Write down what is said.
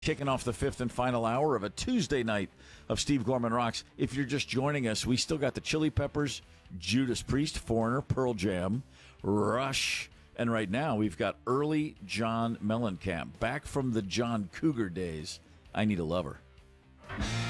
Kicking off the fifth and final hour of a Tuesday night of Steve Gorman Rocks. If you're just joining us, we still got the Chili Peppers, Judas Priest, Foreigner, Pearl Jam, Rush, and right now we've got early John Mellencamp, back from the John Cougar days. I Need a Lover.